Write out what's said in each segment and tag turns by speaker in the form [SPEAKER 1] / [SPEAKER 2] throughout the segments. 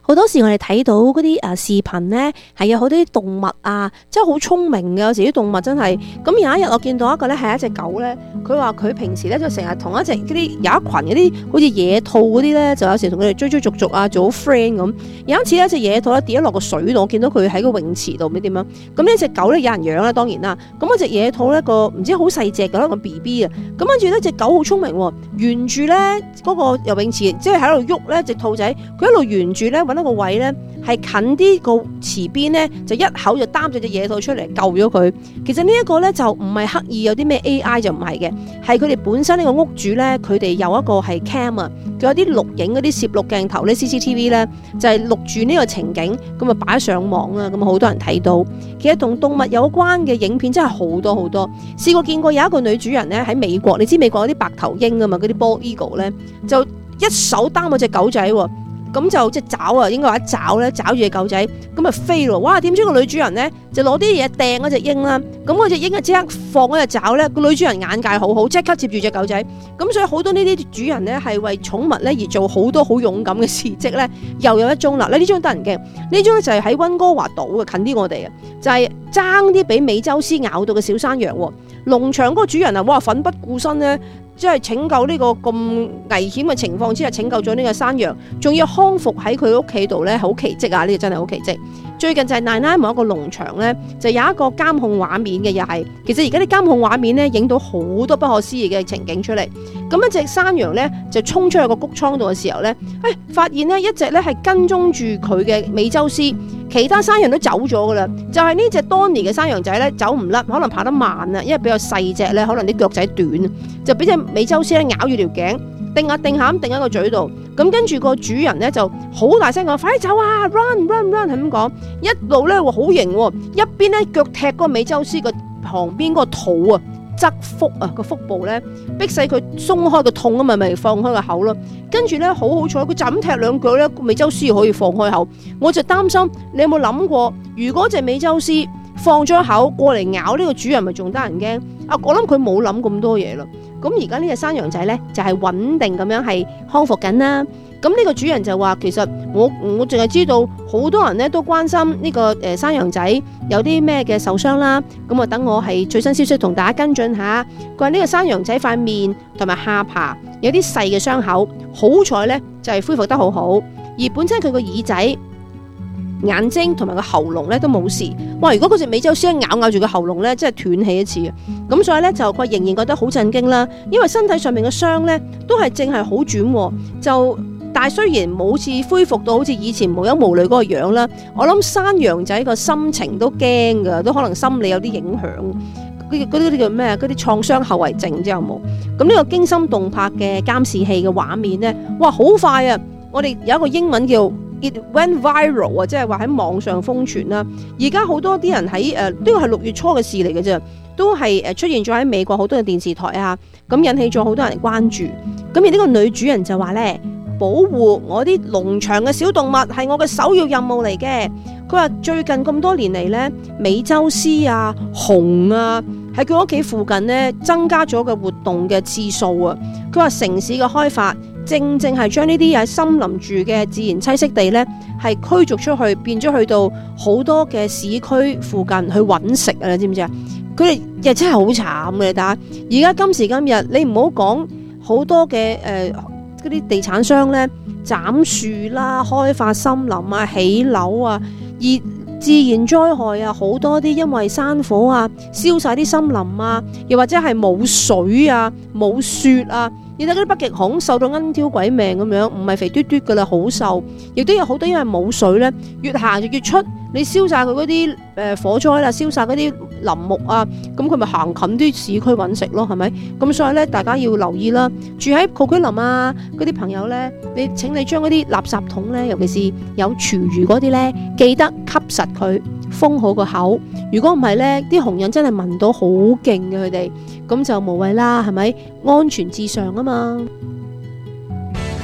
[SPEAKER 1] 好多時我哋睇到嗰啲視頻咧，係有好多啲動物啊，真係好聰明嘅。有時啲動物真係咁。有一日我見到一個咧係一隻狗咧，佢話佢平時咧就成日同一隻嗰啲有一群嗰啲好似野兔嗰啲咧，就有時同佢哋追追逐逐啊，做好 friend 咁。有一次咧，隻野兔咧跌咗落個水度，我見到佢喺個泳池度唔知點樣。咁呢隻狗咧有人養啦，當然啦。咁嗰隻野兔咧個唔知好細隻嘅一個 BB 啊。咁跟住咧隻狗好聰明喎，沿住咧嗰個游泳池，即係喺度喐咧隻兔仔，佢一路沿住咧揾一個位咧，係近啲個池邊咧，就一口就擔住隻野兔出嚟救咗佢。其實呢一個咧就唔係刻意有啲咩 AI 就唔係嘅，係佢哋本身呢個屋主咧，佢哋有一個係 cam 啊，佢有啲錄影嗰啲攝錄鏡頭咧 CCTV 咧，就係錄住呢個情景，咁啊擺上網啊，咁好多人睇到。其實同動物有關嘅影片真係好多好多。試過見過有一個女主人咧喺美國，你知美國有啲白頭鷹啊嘛，嗰啲 bald eagle 咧，就一手擔嗰隻狗仔喎。咁就即係爪啊，應該話一爪咧，抓住隻狗仔，咁啊飛咯！哇，點知個女主人咧就攞啲嘢掟嗰隻鷹啦，咁嗰隻鷹啊即刻放嗰隻爪咧，個女主人眼界好好，即刻接住隻狗仔。咁所以好多呢啲主人咧係為寵物咧而做好多好勇敢嘅事蹟咧，又有一宗啦。呢宗得人驚，呢宗咧就係喺溫哥華島嘅，近啲我哋啊，就係爭啲俾美洲獅咬到嘅小山羊。農場嗰個主人啊，哇，奮不顧身咧。即係拯救呢個咁危險嘅情況之下，拯救咗呢個山羊，仲要康復喺佢屋企度咧，好奇蹟啊！呢個真係好奇蹟。最近就係奶奶某一個農場咧，就有一個監控畫面嘅，又係其實而家啲監控畫面咧，影到好多不可思議嘅情景出嚟。咁一隻山羊咧就衝出去個谷倉度嘅時候咧，發現咧一隻咧係跟蹤住佢嘅美洲獅，其他山羊都走咗噶啦，就係呢隻 Donnie 嘅山羊仔咧走唔甩，可能跑得慢啊，因為比較細隻咧，可能啲腳仔短，就俾隻美洲獅咧咬住條頸，定下定下咁定喺個嘴度。咁跟住個主人咧就好大聲講：快啲走啊 ！run run run 係咁講，一路咧好型喎，一邊咧腳踢嗰個美洲獅個旁邊嗰個肚啊，側腹啊個腹部咧，逼使佢鬆開個痛啊嘛，咪放開個口咯。跟住咧好好彩，佢就咁踢兩腳咧，美洲獅可以放開口。我就擔心你有冇諗過，如果隻美洲獅放咗口過嚟咬呢個主人，咪仲得人驚？我諗佢冇諗咁多嘢啦。咁而家呢隻山羊仔咧就係穩定咁樣係康復緊啦。咁呢個主人就話，其實我淨係知道好多人咧都關心呢個山羊仔有啲咩嘅受傷啦。咁啊等我係最新消息同大家跟進下。佢話呢個山羊仔塊面同埋下巴有啲細嘅傷口，好彩咧就係恢復得好好。而本身佢個耳仔、眼睛同埋個喉嚨咧都冇事。哇！如果嗰隻美洲獅咬住個喉嚨咧，真係斷氣一次啊！咁所以咧就佢仍然覺得好震驚啦，因為身體上面嘅傷咧都係正係好轉，但係雖然冇似恢復到好似以前無憂無慮嗰個樣啦，我諗山羊仔個心情都驚噶，都可能心理有啲影響。嗰啲叫咩？嗰啲創傷後遺症之後冇。咁呢個驚心動魄嘅監視器嘅畫面咧，哇！好快啊！我哋有一個英文叫It went viral 啊，即係話喺網上瘋傳啦。而家好多啲人喺呢個係6月初嘅事嚟嘅啫，都係出現咗喺美國好多嘅電視台啊，咁引起咗好多人關注。咁而呢個女主人就話咧，保護我啲農場嘅小動物係我嘅首要任務嚟嘅。佢話最近咁多年嚟咧，美洲獅啊、熊啊喺佢屋企附近咧增加咗嘅活動嘅次數啊。佢話城市嘅開發正係將呢啲喺森林住嘅自然棲息地咧，係驅逐出去，變咗去到好多嘅市區附近去揾食啊！你知唔知啊？佢哋又真係好慘嘅，但係而家今時今日，你唔好講好多嘅嗰啲地產商咧斬樹啦、開發森林啊、起樓啊，而自然災害啊，好多啲因為山火啊燒晒啲森林啊，又或者係冇水啊、冇雪啊。你睇嗰啲北極熊瘦到奀挑鬼命咁樣，唔係肥嘟嘟噶啦，好瘦。亦都有好多因為冇水咧，越行就越出。你燒晒佢嗰啲火災啦，燒晒嗰啲林木啊，咁佢咪行近啲市區揾食咯，係咪？咁所以咧，大家要留意啦。住喺舊居林啊，嗰啲朋友咧，請你將嗰啲垃圾桶咧，尤其是有廚餘嗰啲咧，記得吸實佢，封好個口。如果唔係咧，啲熊人真係聞到好勁嘅佢哋，咁就無謂啦，係咪？安全至上啊嘛。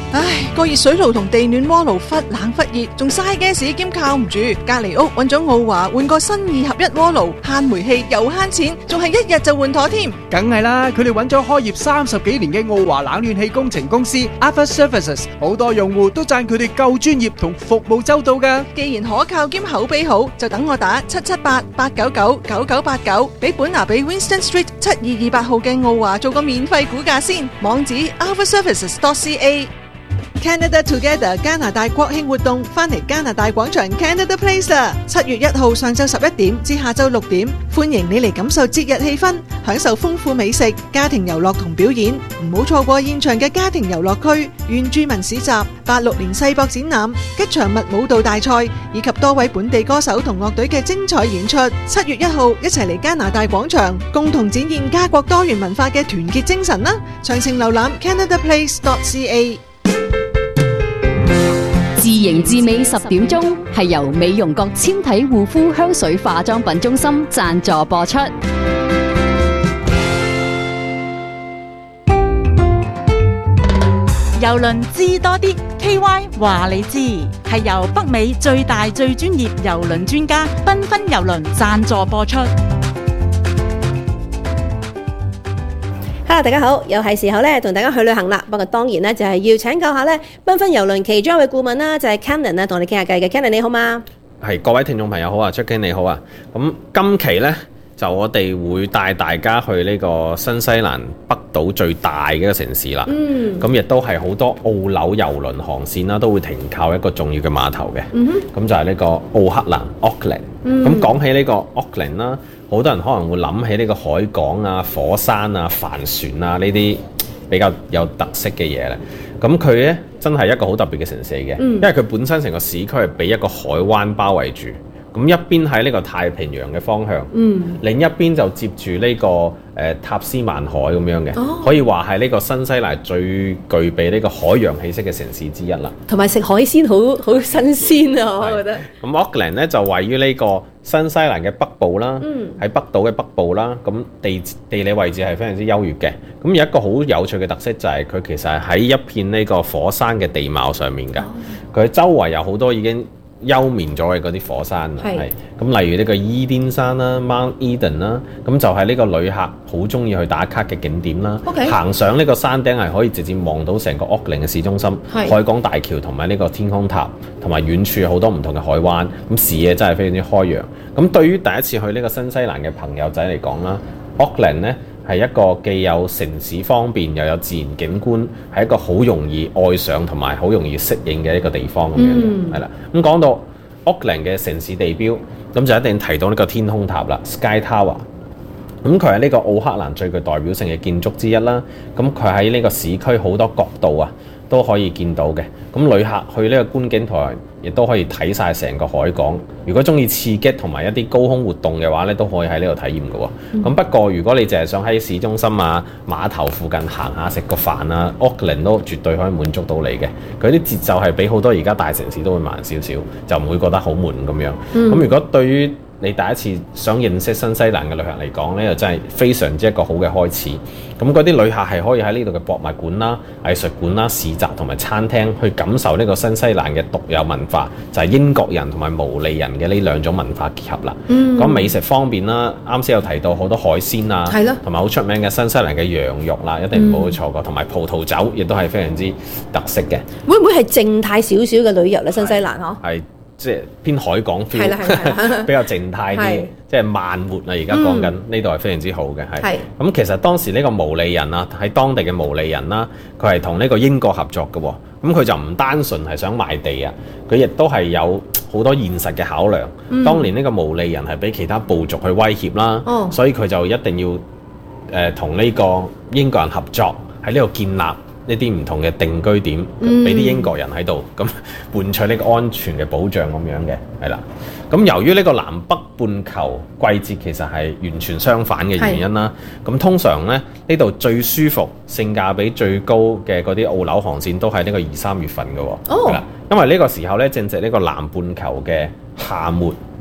[SPEAKER 2] 唉，個熱水爐同地暖鍋爐忽冷忽熱，仲嘥 gas 兼靠唔住。隔籬屋揾咗奧華換個新2合1鍋爐，慳煤氣又慳錢，仲係1日就換妥添。
[SPEAKER 3] 梗係啦，佢哋揾咗開業30幾年嘅奧華冷暖氣工程公司 Alpha Services， 好多用戶都讚佢哋夠專業同服務周到㗎。
[SPEAKER 2] 既然可靠兼口碑好，就等我打778-899-9989，俾本拿比 Winston Street 7228號嘅奧華做個免費估價先。網址 alphaservices.ca。Canada Together 加拿大國慶活動返嚟加拿大廣場 Canada Place 啦！7月1號上晝11點至下晝6點，歡迎你嚟感受節日氣氛，享受豐富美食、家庭遊樂同表演。唔好錯過現場嘅家庭遊樂區、原住民市集、86年世博展覽、吉祥物舞蹈大賽，以及多位本地歌手同樂隊嘅精彩演出。7月1號一齊嚟加拿大廣場，共同展現家國多元文化嘅團結精神啦！詳情瀏覽 canadaplace.ca。
[SPEAKER 4] 自營自美10點鐘係由美容閣纖體護膚香水化妝品中心贊助播出。
[SPEAKER 5] 郵輪知多啲 KY 話你知，係由北美最大最專業郵輪專家繽紛郵輪贊助播出。
[SPEAKER 1] Hello， 大家好，又係時候咧同大家去旅行啦。不過當然咧就係要請教下咧繽紛郵輪其中一位顧問啦，就係 Cannon 啊，同我哋傾下偈嘅。Cannon 你好嘛？
[SPEAKER 6] 係，各位聽眾朋友好啊，Jackie 你好啊。咁今期呢，就我哋會帶大家去呢個新西蘭北島最大嘅一個城市啦。咁亦都係好多澳紐郵輪航線啦，都會停靠一個重要嘅碼頭嘅。咁就係呢個奧克蘭 Auckland。咁講起呢個 Auckland 啦，好多人可能會諗起呢個海港啊、火山啊、帆船啊呢啲比較有特色嘅嘢咧。咁佢呢，真係一個好特別嘅城市嘅，因為佢本身成個市區係俾一個海灣包圍住。咁一邊喺呢個太平洋嘅方向，另一邊就接住呢個塔斯曼海咁樣嘅，可以話係呢個新西蘭最具備呢個海洋氣息嘅城市之一啦。
[SPEAKER 1] 同埋食海鮮好新鮮啊，我覺得。
[SPEAKER 6] 咁 Auckland 咧就位於呢個新西蘭嘅北部啦，喺北島嘅北部啦。咁地理位置係非常之優越嘅。咁有一個好有趣嘅特色就係佢其實係喺一片呢個火山嘅地貌上面㗎。佢周圍有好多已經休眠咗嘅嗰啲火山，係咁例如呢個伊甸山啦、Mount Eden 啦，咁就係呢個旅客好中意去打卡嘅景點啦。行上呢個山頂係可以直接望到成個 Auckland 嘅市中心、海港大橋同埋呢個天空塔，同埋遠處好多唔同嘅海灣，咁視野真係非常之開揚。咁對於第一次去呢個新西蘭嘅朋友仔嚟講啦 ，Auckland 呢係一個既有城市方便又有自然景觀，係一個好容易愛上同埋好容易適應嘅一個地方咁樣嘅，係啦。咁講到 Auckland 嘅城市地標，咁就一定提到呢個天空塔啦 ，Sky Tower。咁佢係呢個奧克蘭最具代表性嘅建築之一啦。咁佢喺呢個市區好多角度啊，都可以見到嘅。咁旅客去呢個觀景台，亦都可以睇晒成個海港。如果中意刺激同埋一啲高空活動嘅話咧，都可以喺呢度體驗嘅喎。咁不過如果你淨係想喺市中心啊、碼頭附近行下食個飯啊 ，Auckland 都絕對可以滿足到你嘅。佢啲節奏係比好多而家大城市都會慢少少，就唔會覺得好悶咁樣。咁如果對於你第一次想認識新西蘭嘅旅客嚟講呢，就真係非常之一個好嘅開始。咁嗰啲旅客係可以喺呢度嘅博物館啦、藝術館啦、市集同埋餐廳去感受呢個新西蘭嘅獨有文化，就係英國人同埋毛利人嘅呢兩種文化結合啦。講美食方面啦，啱先有提到好多海鮮啊，同埋好出名嘅新西蘭嘅羊肉啦，一定唔好錯過。同埋葡萄酒亦都係非常之特色嘅。
[SPEAKER 1] 會唔會係靜態少少嘅旅遊咧？新西蘭嗬？
[SPEAKER 6] 係。即係偏海港 feel，比較靜態啲，即係慢活啊！而家講緊呢度係非常之好嘅，係。咁其實當時呢個毛利人啊，喺當地嘅毛利人啦，佢係同呢個英國合作嘅喎。咁佢就唔單純係想賣地啊，佢亦都係有好多現實嘅考量。當年呢個毛利人係俾其他部族去威脅啦，所以佢就一定要同呢個英國人合作喺呢度建立呢啲唔同嘅定居點，俾啲英國人喺度，咁換取呢個安全嘅保障咁樣嘅，係啦。咁由於呢個南北半球季節其實係完全相反嘅原因啦，咁通常咧呢度最舒服、性價比最高嘅嗰啲澳紐航線都係呢個2、3月份嘅喎，係啦，因為呢個時候咧正值呢個南半球嘅夏末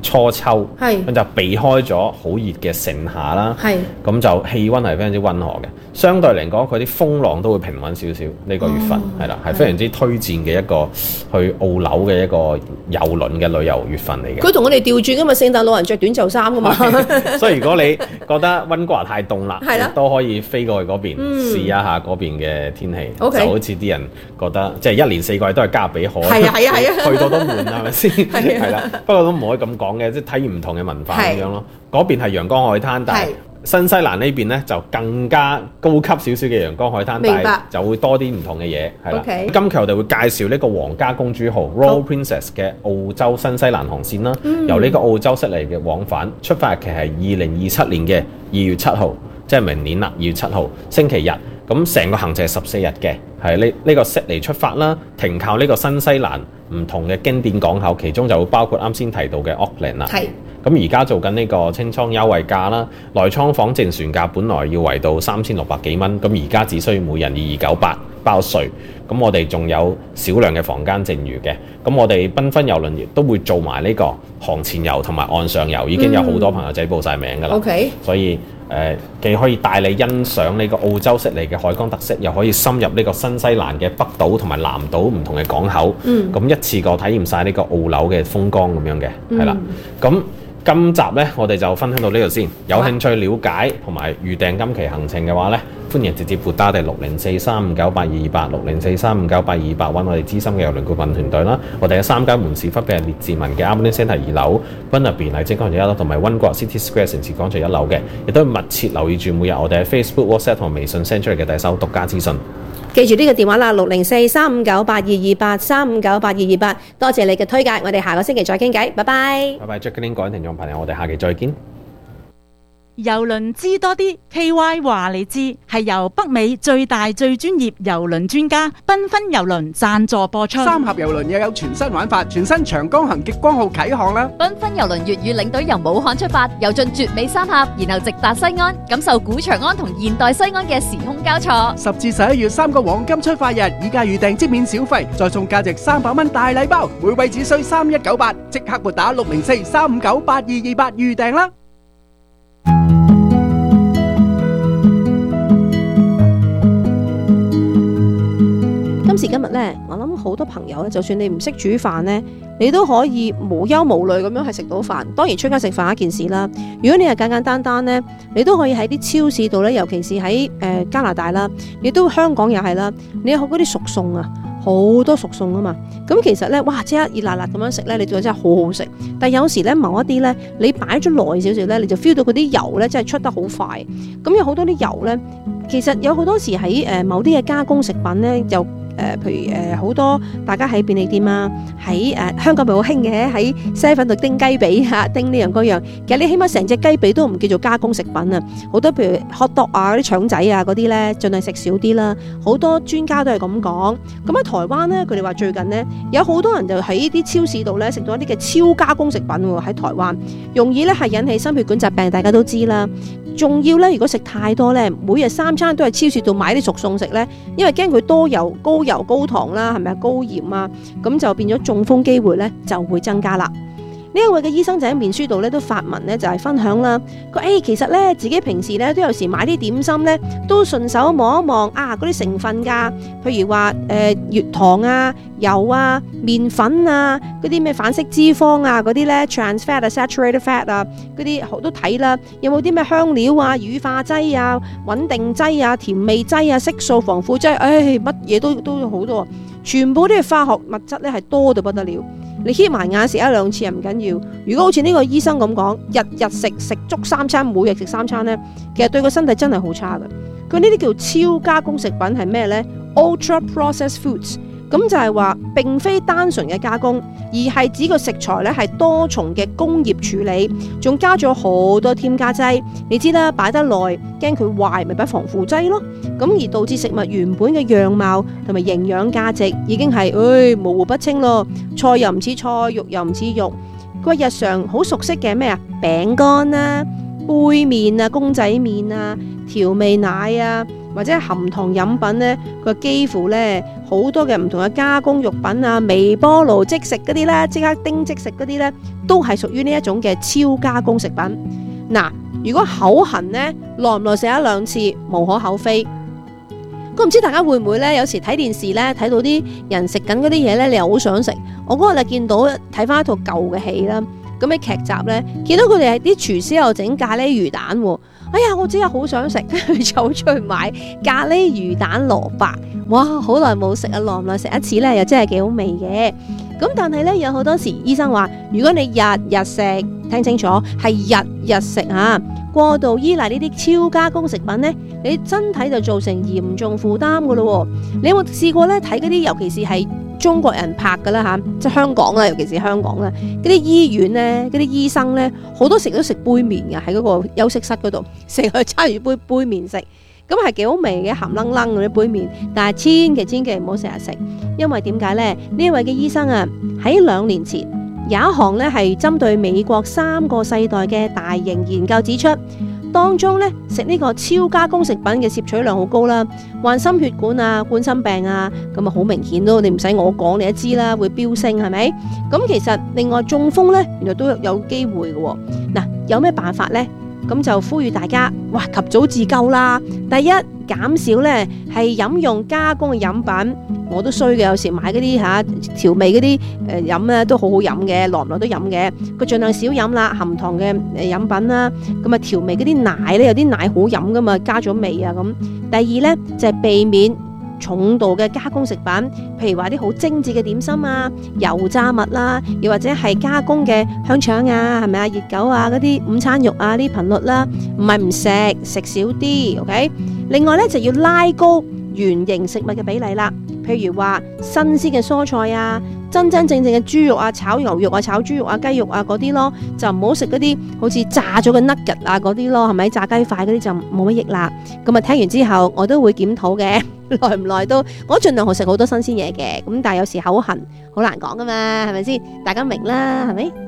[SPEAKER 6] 初秋，
[SPEAKER 1] 係
[SPEAKER 6] 咁就避開咗好熱嘅盛夏啦。
[SPEAKER 1] 係
[SPEAKER 6] 咁就氣温係非常之温和嘅，相對嚟講佢啲風浪都會平穩少少。呢個月份係啦，係非常之推薦嘅一個去澳紐嘅一個郵輪嘅旅遊月份嚟嘅。
[SPEAKER 1] 佢同我哋調轉噶嘛，聖誕老人着短袖衫噶嘛。
[SPEAKER 6] 所以如果你覺得温哥華太凍啦，
[SPEAKER 1] 係啦
[SPEAKER 6] 都可以飛過去嗰邊試一下嗰邊嘅天氣。
[SPEAKER 1] OK
[SPEAKER 6] 就好似啲人覺得即係一年四季都係加勒比海，
[SPEAKER 1] 係啊係啊係啊
[SPEAKER 6] 去到都悶係咪先？
[SPEAKER 1] 係啊
[SPEAKER 6] 係啦，不過都唔可以咁講嘅，即係體驗唔同嘅文化咁樣咯。嗰邊係陽光海灘，但係
[SPEAKER 1] 係
[SPEAKER 6] 新西蘭呢邊咧就更加高級少少嘅陽光海灘，
[SPEAKER 1] 明白
[SPEAKER 6] 但係就會多啲唔同嘅嘢係啦。
[SPEAKER 1] OK
[SPEAKER 6] 今期我哋會介紹呢個皇家公主號 Royal Princess 嘅澳洲新西蘭航線啦，由呢個澳洲悉尼嘅往返，出發日期係2027年嘅2月7號，即係明年啦，2月7號星期日。咁成個行程係14日嘅，係呢個悉尼出發啦，停靠呢個新西蘭唔同嘅經典港口，其中就會包括啱先提到嘅 Auckland 啦。
[SPEAKER 1] 係
[SPEAKER 6] 咁而家做緊呢個清倉優惠價啦，內倉房淨船價本來要圍到3600幾蚊，咁而家只需要每人2298包稅。咁我哋仲有少量嘅房間剩餘嘅，咁我哋繽紛郵輪亦都會做埋呢個航前遊同埋岸上遊，已經有好多朋友仔報晒名㗎啦。
[SPEAKER 1] OK
[SPEAKER 6] 所以既可以帶你欣賞呢個澳洲悉尼嘅海港特色，又可以深入呢個新西蘭嘅北島同埋南島唔同嘅港口。咁一次過體驗晒呢個澳紐嘅風光咁樣嘅，係啦。咁今集呢，我哋就分享到呢度先。有興趣了解同埋預訂今期行程嘅話呢，歡迎直接撥打我哋604-359-8228 604-359-8228揾我哋資深嘅郵輪顧問團隊啦。我哋有3間門市，分別係列治文嘅 Armani Centre 2樓、Burnaby 麗晶廣場1樓同埋溫哥華 City Square 城市廣場1樓嘅，亦都密切留意住每日我哋喺 Facebook、WhatsApp 同微信 send 出嚟嘅第一手獨家資訊。
[SPEAKER 1] 記住呢個電話啦，604-359-8228 359-8228，多謝你嘅推介，我哋下個星期再傾偈，拜拜。
[SPEAKER 6] 拜拜 Jacqueline，各位聽眾朋友，我哋下期再見。
[SPEAKER 5] 郵輪知多啲 ，KY 話你知，係由北美最大最專業郵輪專家繽紛郵輪贊助播出。
[SPEAKER 3] 三峽郵輪又有全新玩法，全新長江行極光號啟航啦！
[SPEAKER 4] 繽紛郵輪粵語領隊由武漢出發，遊進絕美三峽，然後直達西安，感受古長安同現代西安嘅時空交錯。
[SPEAKER 3] 10至11月3個黃金出發日，以價預訂即免小費，再送價值300蚊大禮包，每位只需3198，即刻撥打604-359-8228預訂啦！
[SPEAKER 1] 今時今日呢，我諗好多朋友咧，就算你唔識煮飯呢，你都可以無憂無慮咁樣係食到飯。當然出街食飯係一件事啦。如果你係簡簡單單呢，你都可以喺啲超市度呢，尤其是喺加拿大啦，亦都香港又係啦，你有嗰啲熟餸啊，好多熟餸啊嘛。咁其實呢，哇，即刻熱辣辣咁樣食呢，你覺得真係好好食。但有時呢，某一啲呢，你擺咗耐少少呢，你就 feel 到嗰啲油呢，真係出得好快。咁有好多啲油呢，其實有好多時喺某啲嘅加工食品呢，就譬如好多大家喺便利店啊，喺香港咪好興嘅，喺 7-Eleven 度叮雞髀嚇，叮呢樣嗰樣。其實你起碼成隻雞髀都唔叫做加工食品啊。好多譬如 hot dog 啊、嗰啲腸仔啊嗰啲咧，盡量食少啲啦。好多專家都係咁講。咁喺台灣咧，佢哋話最近咧有好多人就喺啲超市度咧食到一啲嘅超加工食品喎。喺台灣容易咧係引起心血管疾病，大家都知啦。仲要咧，如果食太多咧，每日3餐都係超市度買啲熟餸食咧，因為驚佢多油、高油、高糖啦，係咪啊？高鹽啊，咁就變咗中風機會咧就會增加啦。呢一位嘅醫生就喺面書度咧都發文咧就係分享啦，佢其實咧自己平時咧都有時買啲點心咧都順手望一望啊嗰啲成分㗎，譬如話乙糖啊、油啊、麵粉啊、嗰啲咩反式脂肪啊嗰啲咧 trans fat 啊、saturated fat 啊嗰啲好都睇啦，有冇啲咩香料啊、乳化劑啊、穩定劑啊、甜味劑啊、色素防腐劑，乜嘢都好多，全部啲化學物質咧係多到不得了。你瞌埋眼食1-2次又唔緊要，如果好似呢個醫生咁講，日日食足3餐，每日食3餐呢，其實對個身體真係好差嘅。佢呢啲叫超加工食品係咩呢？ Ultra processed foods， 咁就係話並非單純嘅加工，而係指個食材咧係多重嘅工業處理，仲加咗好多添加劑。你知啦，擺得耐驚佢壞，咪擺防腐劑咯。咁而導致食物原本嘅樣貌同埋營養價值已經係模糊不清咯。菜又唔似菜，肉又唔似肉。佢日常好熟悉嘅咩啊？餅乾啊、杯麵啊、公仔麵啊、調味奶啊、 或者係含糖飲品呢，佢幾乎呢好多嘅唔同嘅加工肉品啊、微波爐即食嗰啲呢，即刻叮即食嗰啲呢，都係屬於呢一種嘅超加工食品。嗱，如果口痕呢，耐唔耐食一兩次無可厚非。咁唔知大家會唔會呢？有時睇電視呢，睇到啲人食緊嗰啲嘢呢，你又好想食。我嗰日就見到睇翻一套舊嘅戲啦，咁嘅劇集呢，見到佢哋係啲廚師又整咖喱魚蛋喎。哎呀，我真係好想食，跟住就出去買咖喱魚蛋蘿蔔。哇，好耐冇食啊，耐唔耐食一次呢，又真係幾好味嘅。咁但係呢，有好多時醫生話，如果你日日食，聽清楚係日日食啊，過度依賴呢啲超加工食品呢，你身體就造成嚴重負擔噶咯。你有冇試過呢？睇嗰啲，尤其是係中國人拍噶啦吓，即係香港啦，尤其是香港啦，嗰啲醫院呢，嗰啲醫生呢，好多時都食杯麵嘅，喺嗰個休息室嗰度，成日揸住杯麵食。咁係幾好味嘅，鹹愣愣嗰啲杯麵，但係千祈唔好成日食，因為點解呢？呢位嘅醫生啊，喺2年前有一項呢係針對美國3個世代嘅大型研究指出，當中呢食呢個超加工食品嘅攝取量好高啦，患心血管啊、冠心病啊，咁啊好明顯都，你唔使我講你都知啦，會飆升係咪？咁其實另外中風呢，原來都有機會嘅喎。嗱，有咩辦法呢？咁就呼籲大家，哇，及早自救啦！第一，減少呢係飲用加工嘅飲品，我都衰嘅，有時買嗰啲調味嗰啲飲咧都好好飲嘅，耐唔耐都飲嘅，佢盡量少飲啦，含糖嘅飲品啦，咁啊調味嗰啲奶呢，有啲奶好飲噶嘛，加咗味啊咁。第二呢，就係避免重度嘅加工食品，譬如話啲好精緻嘅點心啊、油炸物啦，又或者係加工嘅香腸啊，係咪啊、熱狗啊嗰啲午餐肉啊呢頻率啦，唔係唔食，食少啲 ，OK。另外咧就要拉高原形食物嘅比例啦，譬如話新鮮嘅蔬菜啊、真正嘅豬肉啊、炒牛肉啊、炒豬肉啊、雞肉啊嗰啲咯，就唔好食嗰啲好似炸咗嘅 nugget 啊嗰啲咯，係咪？炸雞塊嗰啲就冇乜益啦。咁啊聽完之後我都會檢討嘅，耐唔耐都我盡量去食好多新鮮嘢嘅，咁但係有時口痕好難講噶嘛，係咪先？大家明啦，係咪？